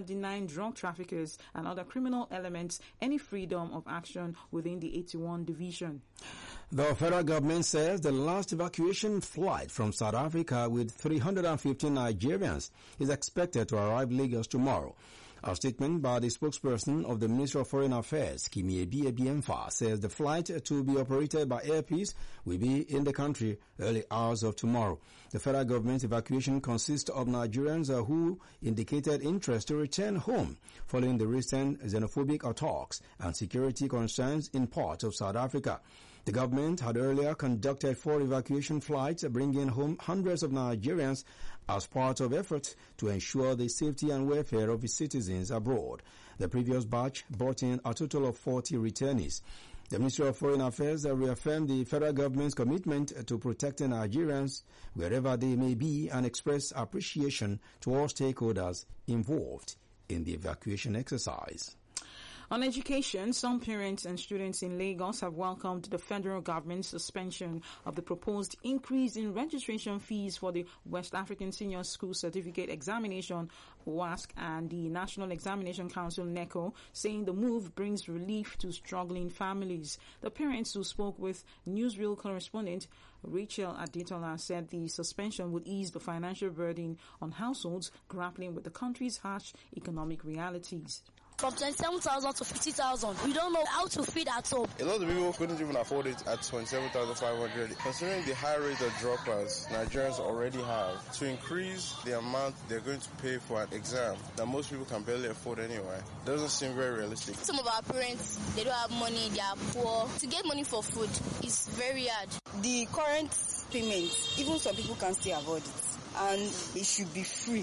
denying drug traffickers and other criminal elements any freedom of action within the 81 division. The federal government says the last evacuation flight from South Africa with 315 Nigerians is expected to arrive Lagos tomorrow. A statement by the spokesperson of the Ministry of Foreign Affairs, Kimiebi Ebiemfa, says the flight to be operated by Air Peace will be in the country early hours of tomorrow. The federal government's evacuation consists of Nigerians who indicated interest to return home following the recent xenophobic attacks and security concerns in parts of South Africa. The government had earlier conducted 4 evacuation flights, bringing home hundreds of Nigerians as part of efforts to ensure the safety and welfare of its citizens abroad. The previous batch brought in a total of 40 returnees. The Ministry of Foreign Affairs reaffirmed the federal government's commitment to protecting Nigerians wherever they may be and expressed appreciation to all stakeholders involved in the evacuation exercise. On education, some parents and students in Lagos have welcomed the federal government's suspension of the proposed increase in registration fees for the West African Senior School Certificate Examination, WASC, and the National Examination Council, NECO, saying the move brings relief to struggling families. The parents who spoke with Newsreel correspondent Rachel Adetola said the suspension would ease the financial burden on households grappling with the country's harsh economic realities. From 27,000 to 50,000. We don't know how to feed at home. A lot of people couldn't even afford it at 27,500. Considering the high rate of dropouts Nigerians already have, to increase the amount they're going to pay for an exam that most people can barely afford anyway, doesn't seem very realistic. Some of our parents, they don't have money, they are poor. To get money for food is very hard. The current payment, even some people can still afford it, and it should be free.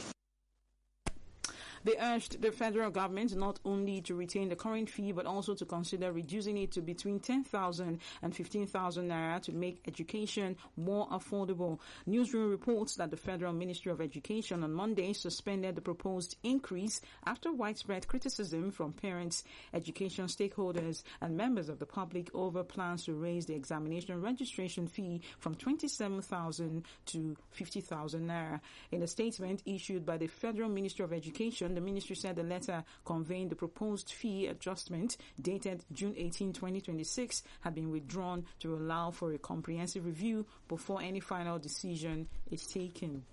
They urged the federal government not only to retain the current fee but also to consider reducing it to between 10,000 and 15,000 naira to make education more affordable. Newsroom reports that the Federal Ministry of Education on Monday suspended the proposed increase after widespread criticism from parents, education stakeholders, and members of the public over plans to raise the examination registration fee from 27,000 to 50,000 naira. In a statement issued by the Federal Ministry of Education, the ministry said the letter conveying the proposed fee adjustment dated June 18, 2026 had been withdrawn to allow for a comprehensive review before any final decision is taken.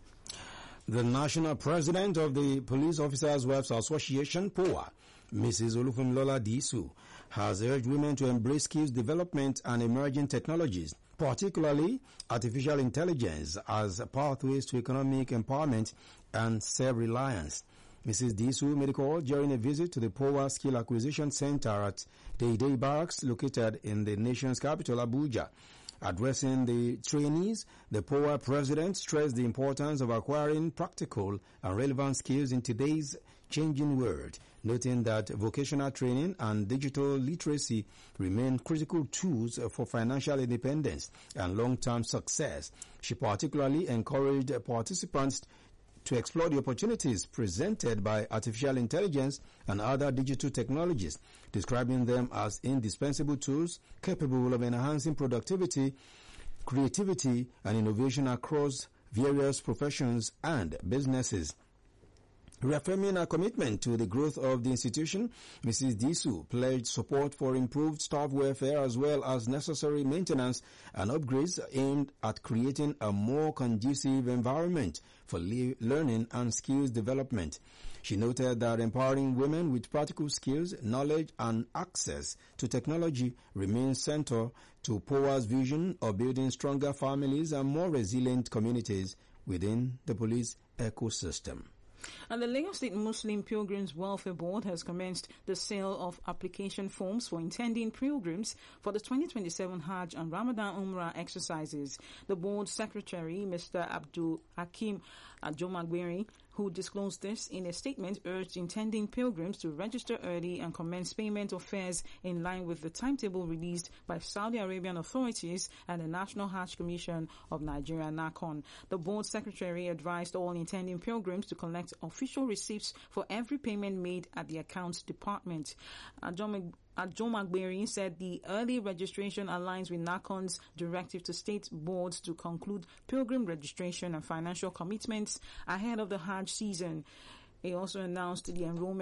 The national president of the Police Officers' Wives Association, POA, Mrs. Olufunmilola Disu, has urged women to embrace skills development and emerging technologies, particularly artificial intelligence, as pathways to economic empowerment and self-reliance. Mrs. Disu made a call during a visit to the POA Skill Acquisition Center at Deidei Barracks located in the nation's capital, Abuja. Addressing the trainees, the POA president stressed the importance of acquiring practical and relevant skills in today's changing world, noting that vocational training and digital literacy remain critical tools for financial independence and long-term success. She particularly encouraged participants to explore the opportunities presented by artificial intelligence and other digital technologies, describing them as indispensable tools capable of enhancing productivity, creativity, and innovation across various professions and businesses. Reaffirming her commitment to the growth of the institution, Mrs. Disu pledged support for improved staff welfare as well as necessary maintenance and upgrades aimed at creating a more conducive environment for learning and skills development. She noted that empowering women with practical skills, knowledge, and access to technology remains central to POA's vision of building stronger families and more resilient communities within the police ecosystem. And the Lagos State Muslim Pilgrims Welfare Board has commenced the sale of application forms for intending pilgrims for the 2027 Hajj and Ramadan Umrah exercises. The board secretary, Mr. Abdul Hakim Ajomagberi, who disclosed this in a statement, urged intending pilgrims to register early and commence payment of fares in line with the timetable released by Saudi Arabian authorities and the National Hajj Commission of Nigeria, NACON. The board secretary advised all intending pilgrims to collect official receipts for every payment made at the accounts department. Ajomagberi said the early registration aligns with NACON's directive to state boards to conclude pilgrim registration and financial commitments ahead of the Hajj season. He also announced the enrollment